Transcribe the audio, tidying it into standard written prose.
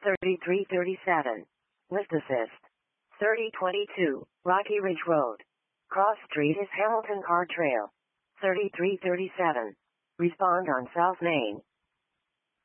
3337. List assist. 3022, Rocky Ridge Road. Cross Street is Hamilton Car Trail. 3337. Respond on South Main.